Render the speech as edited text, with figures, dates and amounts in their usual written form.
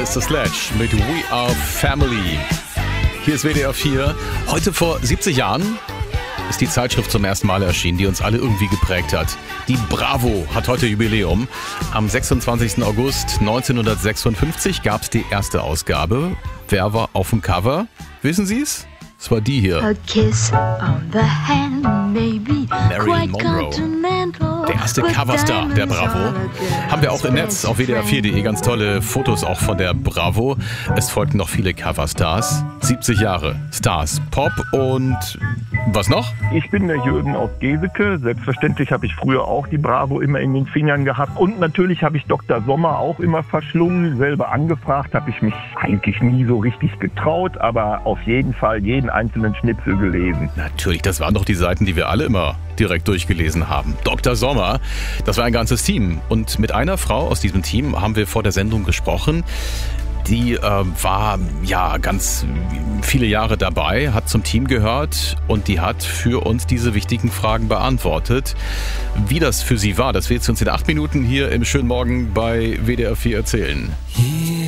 Sister Sledge mit We Are Family. Hier ist WDR 4. Heute vor 70 Jahren ist die Zeitschrift zum ersten Mal erschienen, die uns alle irgendwie geprägt hat. Die Bravo hat heute Jubiläum. Am 26. August 1956 gab es die erste Ausgabe. Wer war auf dem Cover? Wissen Sie es? Es war die hier. A kiss on the hand, maybe Marilyn Monroe. Der erste Coverstar der Bravo. Haben wir auch im Netz auf WDR4.de ganz tolle Fotos auch von der Bravo. Es folgten noch viele Coverstars. 70 Jahre Stars, Pop und was noch? Ich bin der Jürgen aus Geseke. Selbstverständlich habe ich früher auch die Bravo immer in den Fingern gehabt. Und natürlich habe ich Dr. Sommer auch immer verschlungen. Selber angefragt habe ich mich eigentlich nie so richtig getraut. Aber auf jeden Fall jeden einzelnen Schnipsel gelesen. Natürlich, das waren doch die Seiten, die wir alle immer direkt durchgelesen haben. Dr. Sommer, das war ein ganzes Team. Und mit einer Frau aus diesem Team haben wir vor der Sendung gesprochen. Die war ja ganz viele Jahre dabei, hat zum Team gehört und die hat für uns diese wichtigen Fragen beantwortet. Wie das für sie war, das wird sie uns in 8 Minuten hier im schönen Morgen bei WDR 4 erzählen.